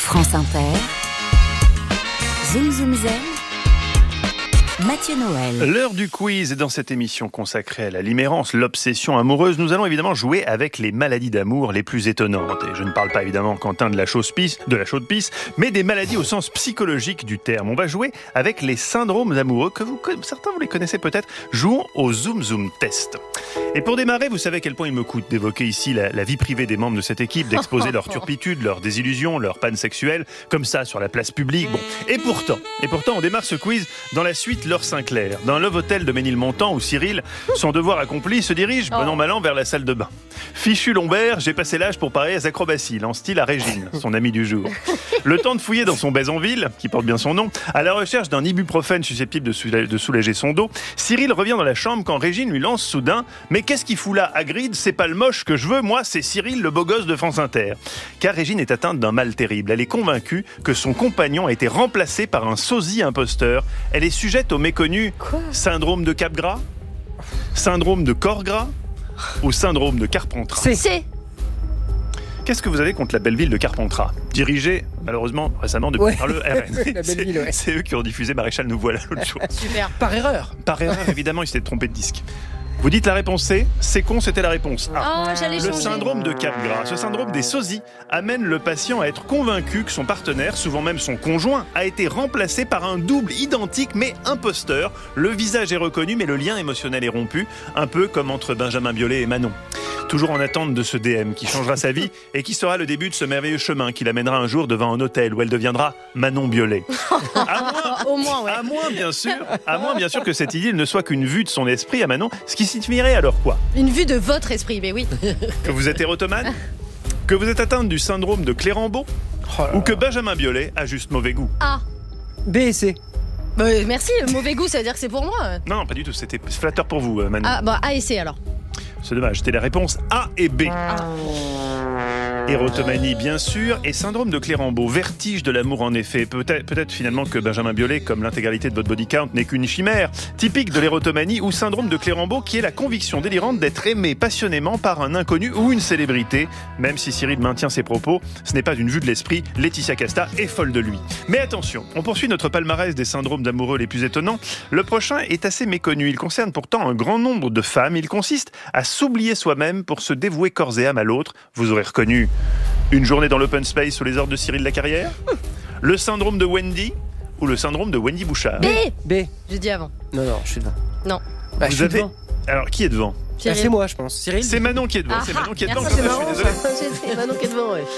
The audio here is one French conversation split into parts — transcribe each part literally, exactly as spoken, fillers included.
France Inter, Zoom Zoom Zen, Mathieu Noël. L'heure du quiz. Et dans cette émission consacrée à la limérance, l'obsession amoureuse, nous allons évidemment jouer avec les maladies d'amour les plus étonnantes. Et je ne parle pas évidemment, Quentin, de la chaude-pisse, de la chaude-pisse, mais des maladies au sens psychologique du terme. On va jouer avec les syndromes amoureux, que vous, certains vous les connaissez peut-être. Jouons au Zoom Zoom Test. Et pour démarrer, vous savez à quel point il me coûte d'évoquer ici la, la vie privée des membres de cette équipe, d'exposer leur turpitude, leurs désillusions, leurs pannes sexuelles, comme ça, sur la place publique. Bon. Et pourtant, et pourtant, on démarre ce quiz dans la suite L'Heure Saint-Clair, d'un Love Hotel de Ménilmontant où Cyril, son devoir accompli, se dirige, bon an mal an, vers la salle de bain. Fichu Lombert, j'ai passé l'âge pour parer à acrobaties, en style à Régine, son amie du jour. Le temps de fouiller dans son Baisonville, qui porte bien son nom, à la recherche d'un ibuprofène susceptible de, soula- de soulager son dos, Cyril revient dans la chambre quand Régine lui lance soudain « Mais qu'est-ce qu'il fout là, Hagrid ? C'est pas le moche que je veux, moi, c'est Cyril, le beau gosse de France Inter. » Car Régine est atteinte d'un mal terrible. Elle est convaincue que son compagnon a été remplacé par un sosie imposteur. Elle est sujette au méconnu Quoi syndrome de Capgras, syndrome de corps gras ou syndrome de Carpentras. C'est. C'est. Qu'est-ce que vous avez contre la belle ville de Carpentras, dirigée malheureusement récemment depuis ouais. par le R N. La belle ville, ouais. C'est eux qui ont diffusé Maréchal nous voilà l'autre jour. Super. Par erreur. Par erreur, évidemment, ils s'étaient trompés de disque. Vous dites la réponse C, c'est con, c'était la réponse A. Oh, j'allais le changer. syndrome de Capgras, ce syndrome des sosies, amène le patient à être convaincu que son partenaire, souvent même son conjoint, a été remplacé par un double identique mais imposteur. Le visage est reconnu mais le lien émotionnel est rompu, un peu comme entre Benjamin Biolay et Manon. Toujours en attente de ce D M qui changera sa vie et qui sera le début de ce merveilleux chemin qui l'amènera un jour devant un hôtel où elle deviendra Manon Biolay. À moins, Au moins, ouais. à moins bien sûr, à moins bien sûr que cette idylle ne soit qu'une vue de son esprit à Manon, ce qui signifierait alors quoi ? Une vue de votre esprit, mais oui. Que vous êtes érotomane ? Que vous êtes atteinte du syndrome de Clérambault ? Oh là Ou là. que Benjamin Biolay a juste mauvais goût ? Ah. B et C. Bah, merci, mauvais goût, ça veut dire que c'est pour moi. Non, non, pas du tout, c'était flatteur pour vous, Manon. Ah, bah, A et C alors. C'est dommage, c'était la réponse A et B. Érotomanie, bien sûr, et syndrome de Clérambault, vertige de l'amour en effet. Peut-être, peut-être finalement que Benjamin Biolay, comme l'intégralité de votre body count, n'est qu'une chimère, typique de l'érotomanie ou syndrome de Clérambault, qui est la conviction délirante d'être aimé passionnément par un inconnu ou une célébrité. Même si Cyril maintient ses propos, ce n'est pas une vue de l'esprit, Laetitia Casta est folle de lui. Mais attention, on poursuit notre palmarès des syndromes d'amoureux les plus étonnants. Le prochain est assez méconnu, il concerne pourtant un grand nombre de femmes. Il consiste à s'oublier soi-même pour se dévouer corps et âme à l'autre. Vous aurez reconnu une journée dans l'open space sous les ordres de Cyril Lacarrière, le syndrome de Wendy ou le syndrome de Wendy Bouchard. B. B. J'ai dit avant. Non, non, je suis devant. Non. Bah, je Vous suis avez... devant. Alors, qui est devant ? Ah, Cyril. c'est moi, je pense. Cyril. C'est Manon qui est devant. Ah, c'est Manon qui est devant. merci, comme ça, je suis désolé. C'est Manon qui est devant, ouais.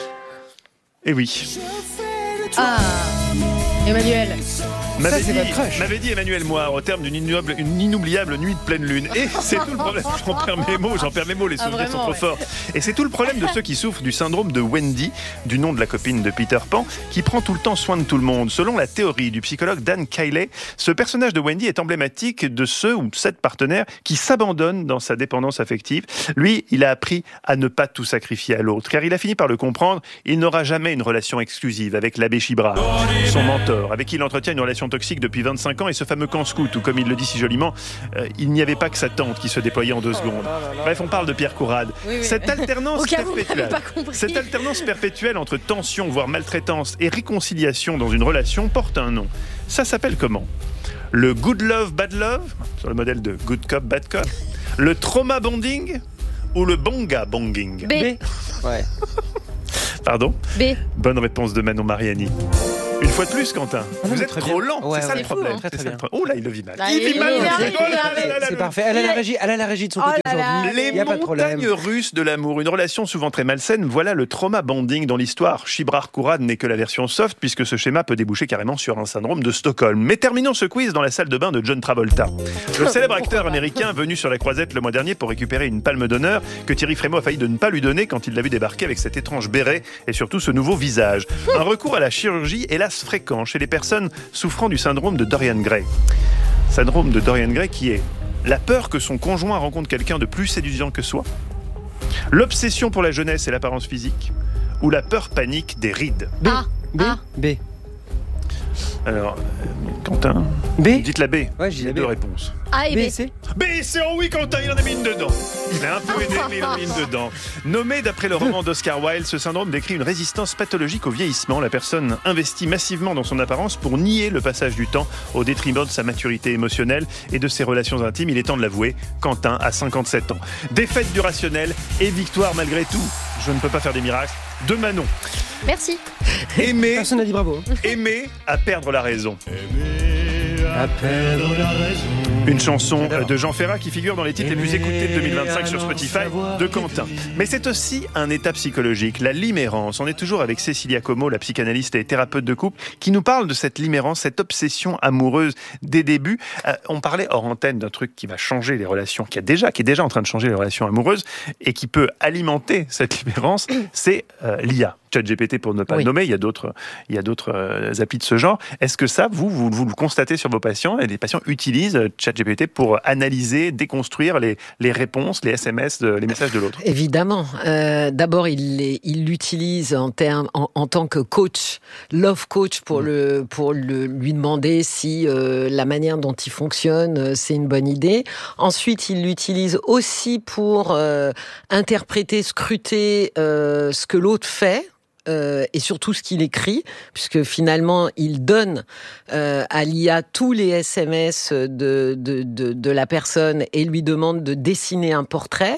Et oui. Ah. Emmanuel. M'avait c'est dit, votre crush. m'avait dit Emmanuel Moire au terme d'une inoubliable, une inoubliable nuit de pleine lune. Et c'est tout le problème. J'en perds mes mots, j'en perds mes mots, les Ah, souvenirs sont vraiment, trop ouais. forts. Et c'est tout le problème de ceux qui souffrent du syndrome de Wendy, du nom de la copine de Peter Pan, qui prend tout le temps soin de tout le monde. Selon la théorie du psychologue Dan Kiley, ce personnage de Wendy est emblématique de ceux ou cette partenaire qui s'abandonne dans sa dépendance affective. Lui, il a appris à ne pas tout sacrifier à l'autre, car il a fini par le comprendre. Il n'aura jamais une relation exclusive avec l'abbé Chibra, son mentor, avec qui il entretient une relation toxique depuis vingt-cinq ans, et ce fameux camp scout où, comme il le dit si joliment, euh, il n'y avait pas que sa tante qui se déployait en deux secondes. Bref, on parle de Pierre Courade. Oui, oui. Cette alternance Au cas où vous n'avez perpétuelle, pas compris. cette alternance perpétuelle entre tension, voire maltraitance, et réconciliation dans une relation porte un nom. Ça s'appelle comment ? Le good love, bad love, sur le modèle de good cop, bad cop. Le trauma bonding ou le bonga bonging ? B. Ouais. Pardon ? B. Bonne réponse de Manon Mariani. Une fois de plus, Quentin, non, vous mais êt très trop bien. lent, Ouais, c'est ça ouais. le problème. C'est fou, hein. Très, très C'est ça bien. le problème. Oh là, il le vit mal. Bah, il il- vit mal. il est oh là arrivé, là il est là arrivé. là là C'est là. parfait. Elle a la régie, elle a la régie de son côté Oh là là. aujourd'hui. Les Il n'y a pas de problème. montagnes russes de l'amour, une relation souvent très malsaine, voilà le trauma bonding dans l'histoire. Chibrar Courade n'est que la version soft, puisque ce schéma peut déboucher carrément sur un syndrome de Stockholm. Mais terminons ce quiz dans la salle de bain de John Travolta. Le célèbre acteur américain venu sur la croisette le mois dernier pour récupérer une palme d'honneur que Thierry Frémaux a failli de ne pas lui donner quand il l'a vu débarquer avec cet étrange béret et surtout ce nouveau visage. Un recours à la chirurgie, hélas fréquent chez les personnes souffrant du syndrome de Dorian Gray. Syndrome de Dorian Gray qui est la peur que son conjoint rencontre quelqu'un de plus séduisant que soi, l'obsession pour la jeunesse et l'apparence physique, ou la peur panique des rides. B. A. B. A. B. Alors, euh, Quentin, B. dites la B. Ouais, j'ai Il y a la B. deux réponses. A et B, B. C. B, c'est oh oui, Quentin, il en a mis une dedans. Il a un peu aidé, mais il en a mis une dedans. Nommé d'après le roman d'Oscar Wilde, ce syndrome décrit une résistance pathologique au vieillissement. La personne investit massivement dans son apparence pour nier le passage du temps au détriment de sa maturité émotionnelle et de ses relations intimes. Il est temps de l'avouer, Quentin a cinquante-sept ans. Défaite du rationnel et victoire malgré tout. Je ne peux pas faire des miracles. De Manon. Merci. Aimer, Personne n'a dit bravo. aimer à perdre la raison. À perdre la raison. Une chanson J'adore. de Jean Ferrat qui figure dans les titres les plus écoutés de deux mille vingt-cinq sur Spotify de Quentin. Mais c'est aussi un état psychologique, la limérance. On est toujours avec Cécilia Como, la psychanalyste et thérapeute de couple, qui nous parle de cette limérance, cette obsession amoureuse des débuts. Euh, on parlait hors antenne d'un truc qui va changer les relations, qui, a déjà, qui est déjà en train de changer les relations amoureuses et qui peut alimenter cette limérance, c'est euh, l'I A. ChatGPT pour ne pas Oui. le nommer, il y a d'autres, il y a d'autres euh, applis de ce genre. Est-ce que ça, vous, vous, vous le constatez sur vos patients et les patients utilisent ChatGPT pour analyser, déconstruire les, les réponses, les S M S, de, les messages de l'autre? Évidemment. Euh, d'abord, il les- il l'utilise en, termes, en, en tant que coach, love coach, pour, Mmh. le, pour le, lui demander si euh, la manière dont il fonctionne, euh, c'est une bonne idée. Ensuite, il l'utilise aussi pour euh, interpréter, scruter euh, ce que l'autre fait. Euh, et surtout ce qu'il écrit, puisque finalement il donne euh, à l'I A tous les S M S de, de, de, de la personne et lui demande de dessiner un portrait.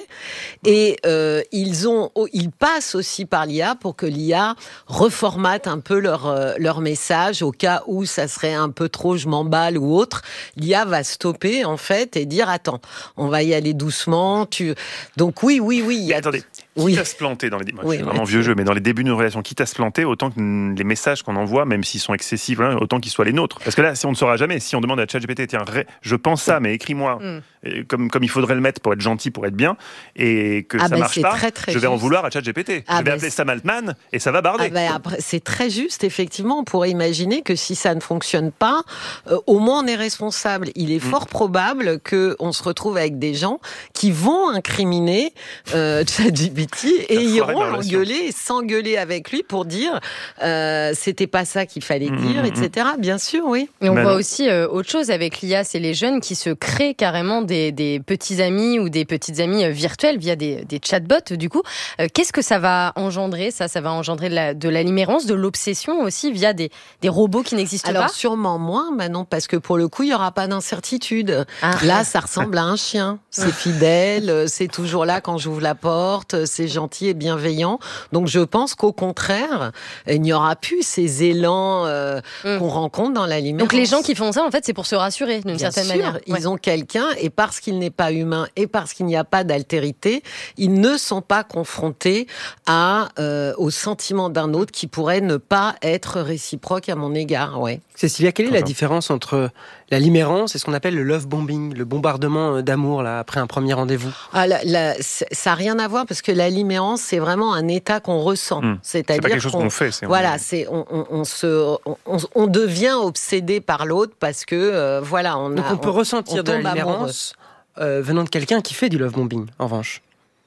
Et euh, ils ont, ils passent aussi par l'I A pour que l'I A reformate un peu leur euh, leur message au cas où ça serait un peu trop je m'emballe ou autre. L'I A va stopper en fait et dire attends, on va y aller doucement. Tu donc oui oui oui. il y Mais a- attendez, Oui. quitte à se planter dans les moi, je Oui, suis oui. vraiment vieux jeu, mais dans les débuts d'une relation, quitte à se planter, autant que mm, les messages qu'on envoie, même s'ils sont excessifs, hein, autant qu'ils soient les nôtres. Parce que là, si on ne saura jamais, si on demande à ChatGPT, tiens, ré- je pense ça, mais écris-moi Mm. euh, comme, comme il faudrait le mettre pour être gentil, pour être bien, et que Ah ça ben, marche c'est pas, très, très je vais en juste. vouloir à ChatGPT. Ah je vais ben, appeler c'est- Sam Altman et ça va barder. Ah ben après, c'est très juste, effectivement. On pourrait imaginer que si ça ne fonctionne pas, euh, au moins on est responsable. Il est Mm. fort probable qu'on se retrouve avec des gens qui vont incriminer euh, ChatGPT et foirer iront la relation. l'engueuler et s'engueuler avec lui pour dire euh, c'était pas ça qu'il fallait Mm, dire, mm, et cetera. Bien sûr, oui. Et on Manon. voit aussi euh, autre chose avec l'I A, c'est les jeunes qui se créent carrément des, des petits amis ou des petites amies euh, virtuelles via des, des chatbots. Du coup, Euh, qu'est-ce que ça va engendrer? Ça, ça va engendrer de la, de la limérance, de l'obsession aussi via des, des robots qui n'existent Alors pas. sûrement moins, Manon, parce que pour le coup, il y aura pas d'incertitude. Ah. Là, ça ressemble à un chien. C'est fidèle, euh, c'est toujours là quand j'ouvre la porte, c'est gentil et bienveillant. Donc je pense qu'au contraire, il n'y aura plus ces élans euh, Mm. qu'on rencontre dans la limérance. Donc les gens qui font ça, en fait, c'est pour se rassurer d'une Bien certaine sûr, manière. ils Ouais. ont quelqu'un, et parce qu'il n'est pas humain et parce qu'il n'y a pas d'altérité, ils ne sont pas confrontés à, euh, au sentiment d'un autre qui pourrait ne pas être réciproque à mon égard. Ouais. Cécilia, quelle est la Quentin. différence entre la limérance et ce qu'on appelle le love bombing, le bombardement d'amour là après un premier rendez-vous? Ah, la- la- c'est- ça n'a rien à voir parce que la limérance, c'est vraiment un état qu'on ressent. Mm. C'est C'est-à-dire pas quelque chose qu'on- qu'on fait. c'est- Voilà, c'est on, on, on se on, on- on devient obsédé par l'autre parce que euh, voilà, on Donc a, on peut ressentir on de la tombe limérance euh, venant de quelqu'un qui fait du love bombing, en revanche.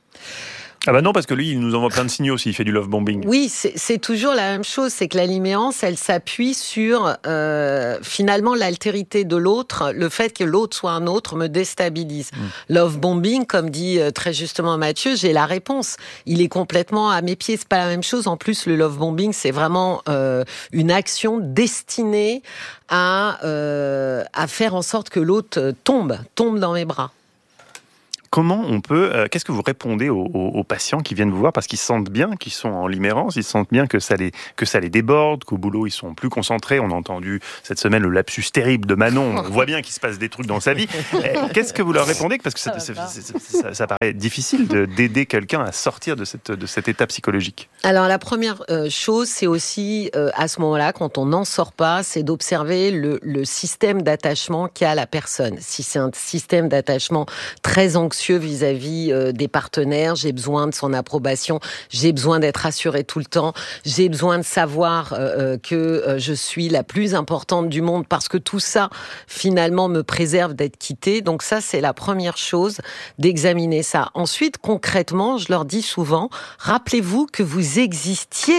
Ah bah non, parce que lui, il nous envoie plein de signaux s'il fait du love bombing. Oui, c'est c'est toujours la même chose. C'est que la limérance, elle s'appuie sur euh, finalement l'altérité de l'autre. Le fait que l'autre soit un autre me déstabilise. Love bombing, comme dit euh, très justement Mathieu, j'ai la réponse. Il est complètement à mes pieds. C'est pas la même chose. En plus, le love bombing, c'est vraiment euh, une action destinée à euh, à faire en sorte que l'autre tombe, tombe dans mes bras. Comment on peut, euh, qu'est-ce que vous répondez aux, aux- aux patients qui viennent vous voir parce qu'ils se sentent bien, qu'ils sont en limérance, ils se sentent bien que ça les, que ça les déborde, qu'au boulot ils sont plus concentrés. On a entendu cette semaine le lapsus terrible de Manon. On voit bien qu'il se passe des trucs dans sa vie. Eh, Qu'est-ce que vous leur répondez? Parce que ça, c'est- c'est- c'est- ça, ça paraît difficile de- d'aider quelqu'un à sortir de, cette, de cet état psychologique. Alors la première euh, chose, c'est aussi euh, à ce moment-là, quand on n'en sort pas, c'est d'observer le, le système d'attachement qu'a la personne. Si c'est un système d'attachement très anxieux vis-à-vis euh, des partenaires, j'ai besoin de son approbation, j'ai besoin d'être assurée tout le temps, j'ai besoin de savoir euh, euh, que euh, je suis la plus importante du monde parce que tout ça, finalement, me préserve d'être quittée. Donc ça, c'est la première chose, d'examiner ça. Ensuite, concrètement, je leur dis souvent, rappelez-vous que vous existiez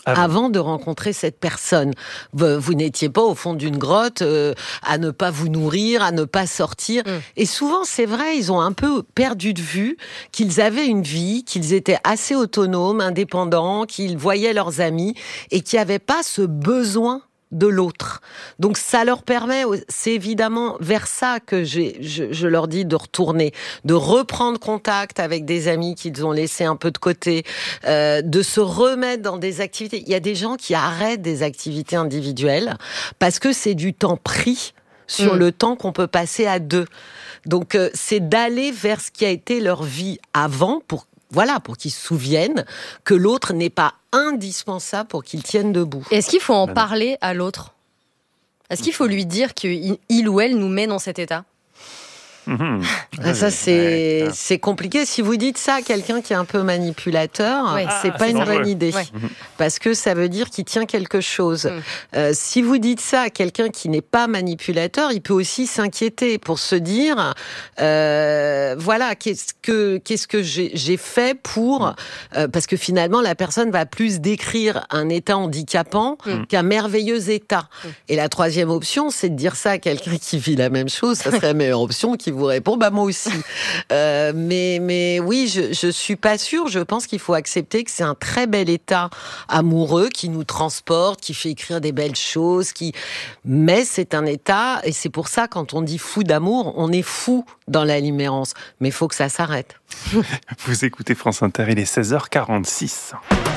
Ah bon. Avant de rencontrer cette personne. Vous, vous n'étiez pas au fond d'une grotte euh, à ne pas vous nourrir, à ne pas sortir. Mm. Et souvent, c'est vrai, ils ont un peu perdu de vue qu'ils avaient une vie, qu'ils étaient assez autonomes, indépendants, qu'ils voyaient leurs amis et qu'il n'y avait pas ce besoin de l'autre. Donc ça leur permet, c'est évidemment vers ça que j'ai, je, je leur dis de retourner, de reprendre contact avec des amis qu'ils ont laissés un peu de côté, euh, de se remettre dans des activités. Il y a des gens qui arrêtent des activités individuelles parce que c'est du temps pris sur mmh. le temps qu'on peut passer à deux. Donc euh, c'est d'aller vers ce qui a été leur vie avant pour Voilà, pour qu'ils se souviennent que l'autre n'est pas indispensable pour qu'ils tiennent debout. Est-ce qu'il faut en parler à l'autre ? Est-ce qu'il faut lui dire qu'il ou elle nous met dans cet état ? Mmh. Ah, ça c'est c'est compliqué. Si vous dites ça à quelqu'un qui est un peu manipulateur, ouais. c'est ah, pas c'est une dangereux. bonne idée, ouais. parce que ça veut dire qu'il tient quelque chose. Mmh. Euh, si vous dites ça à quelqu'un qui n'est pas manipulateur, il peut aussi s'inquiéter pour se dire, euh, voilà, qu'est-ce que qu'est-ce que j'ai, j'ai fait pour, euh, parce que finalement la personne va plus décrire un état handicapant mmh. qu'un merveilleux état. Mmh. Et la troisième option, c'est de dire ça à quelqu'un qui vit la même chose. Ça serait la meilleure option, qui vous répond, bah moi aussi. euh, mais mais oui, je je suis pas sûre. Je pense qu'il faut accepter que c'est un très bel état amoureux qui nous transporte, qui fait écrire des belles choses, qui. Mais c'est un état, et c'est pour ça quand on dit fou d'amour, on est fou dans la limerence. Mais il faut que ça s'arrête. Vous écoutez France Inter, il est seize heures quarante-six.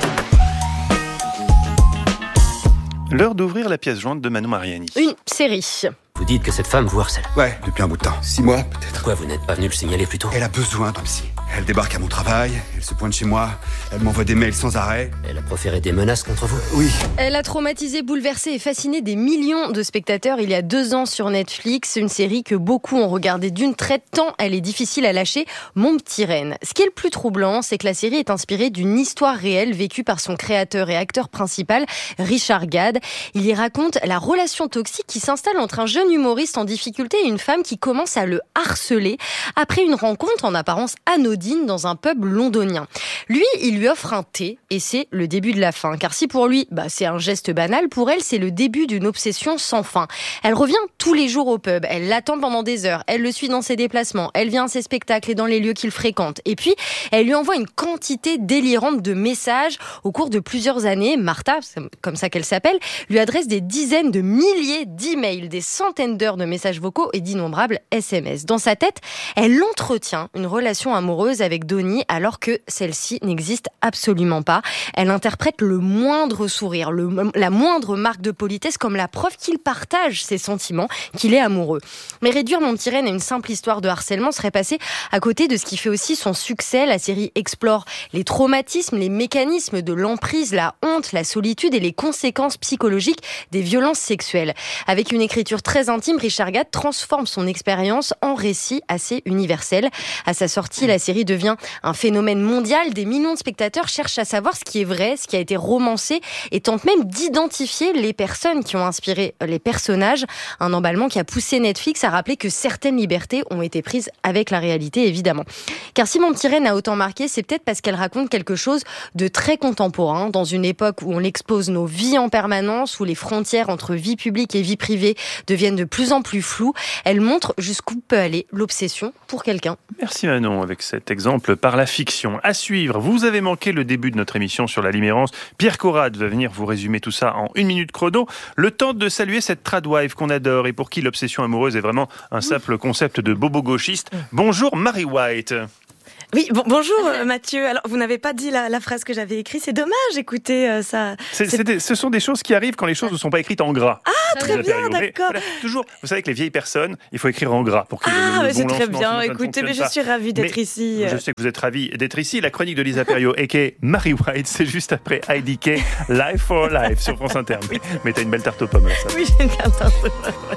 L'heure d'ouvrir la pièce jointe de Manon Mariani. Une série. Vous dites que cette femme vous harcèle ? Ouais, depuis un bout de temps. Six mois, peut-être. Pourquoi vous n'êtes pas venu le signaler plus tôt ? Elle a besoin d'un psy. Elle débarque à mon travail, elle se pointe chez moi, elle m'envoie des mails sans arrêt. Elle a proféré des menaces contre vous ? Oui. Elle a traumatisé, bouleversé et fasciné des millions de spectateurs il y a deux ans sur Netflix. Une série que beaucoup ont regardée d'une traite tant elle est difficile à lâcher, Mon petit renne. Ce qui est le plus troublant, c'est que la série est inspirée d'une histoire réelle vécue par son créateur et acteur principal, Richard Gad. Il y raconte la relation toxique qui s'installe entre un jeune humoriste en difficulté et une femme qui commence à le harceler après une rencontre en apparence anodine dans un pub londonien. Lui, il lui offre un thé et c'est le début de la fin. Car si pour lui, bah, c'est un geste banal, pour elle, c'est le début d'une obsession sans fin. Elle revient tous les jours au pub, elle l'attend pendant des heures, elle le suit dans ses déplacements, elle vient à ses spectacles et dans les lieux qu'il fréquente. Et puis, elle lui envoie une quantité délirante de messages. Au cours de plusieurs années, Martha, c'est comme ça qu'elle s'appelle, lui adresse des dizaines de milliers d'emails, des centaines d'heures de messages vocaux et d'innombrables S M S. Dans sa tête, elle entretient une relation amoureuse avec Donnie alors que celle-ci n'existe absolument pas. Elle interprète le moindre sourire, le, la moindre marque de politesse comme la preuve qu'il partage ses sentiments, qu'il est amoureux. Mais réduire Mon petit renne à une simple histoire de harcèlement serait passer à côté de ce qui fait aussi son succès. La série explore les traumatismes, les mécanismes de l'emprise, la honte, la solitude et les conséquences psychologiques des violences sexuelles. Avec une écriture très intime, Richard Gad transforme son expérience en récit assez universel. À sa sortie, la série devient un phénomène mondial. Des millions de spectateurs cherchent à savoir ce qui est vrai, ce qui a été romancé et tentent même d'identifier les personnes qui ont inspiré les personnages. Un emballement qui a poussé Netflix à rappeler que certaines libertés ont été prises avec la réalité, évidemment. Car si Mon petit renne a autant marqué, c'est peut-être parce qu'elle raconte quelque chose de très contemporain, dans une époque où on expose nos vies en permanence, où les frontières entre vie publique et vie privée deviennent de plus en plus floues. Elle montre jusqu'où peut aller l'obsession pour quelqu'un. Merci Manon, avec cet exemple par la fiction. À suivre, vous avez manqué le début de notre émission sur la limerence. Pierre Corrade va venir vous résumer tout ça en une minute chrono. Le temps de saluer cette tradwife qu'on adore et pour qui l'obsession amoureuse est vraiment un simple concept de bobo gauchiste. Bonjour Marie White. Oui, bon, bonjour Mathieu. Alors, vous n'avez pas dit la, la phrase que j'avais écrite. C'est dommage, écoutez, euh, ça... C'est, c'est des, ce sont des choses qui arrivent quand les choses ne sont pas écrites en gras. Ah, très bien, d'accord. Voilà, toujours, vous savez que les vieilles personnes, il faut écrire en gras pour que ah, le, le bon bon c'est très bien. Sinon, écoutez, mais je suis ravie d'être mais ici. Je sais que vous êtes ravie d'être ici. La chronique de Lisa Perriot et qui est Marie White, c'est juste après I D K, Life for Life sur France Inter. Mais, mais t'as une belle tarte aux pommes là, ça. Oui, j'ai une carte un peu.